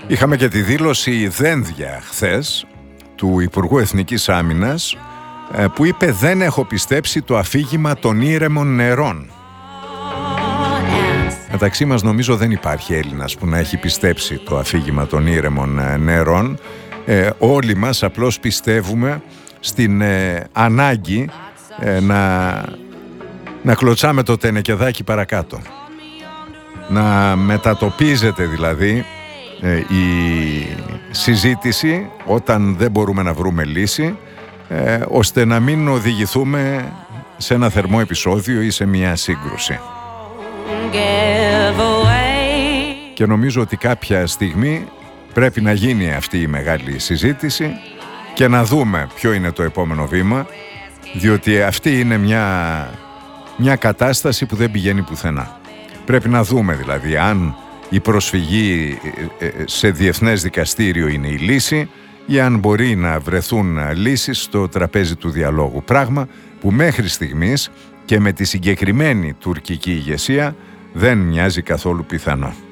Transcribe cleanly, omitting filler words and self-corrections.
Είχαμε και τη δήλωση δένδια χθες του Υπουργού Εθνικής Άμυνας που είπε «Δεν έχω πιστέψει το αφήγημα των ήρεμων νερών». Μεταξύ μας νομίζω δεν υπάρχει Έλληνας που να έχει πιστέψει το αφήγημα των ήρεμων νερών. Όλοι μας απλώς πιστεύουμε στην ανάγκη να κλωτσάμε το τενεκεδάκι παρακάτω. Να μετατοπίζεται δηλαδή η συζήτηση όταν δεν μπορούμε να βρούμε λύση, ώστε να μην οδηγηθούμε σε ένα θερμό επεισόδιο ή σε μια σύγκρουση. Και νομίζω ότι κάποια στιγμή πρέπει να γίνει αυτή η μεγάλη συζήτηση και να δούμε ποιο είναι το επόμενο βήμα, διότι αυτή είναι μια κατάσταση που δεν πηγαίνει πουθενά. Πρέπει να δούμε δηλαδή αν η προσφυγή σε διεθνές δικαστήριο είναι η λύση ή αν μπορεί να βρεθούν λύσεις στο τραπέζι του διαλόγου. Πράγμα που μέχρι στιγμής και με τη συγκεκριμένη τουρκική ηγεσία δεν μοιάζει καθόλου πιθανό.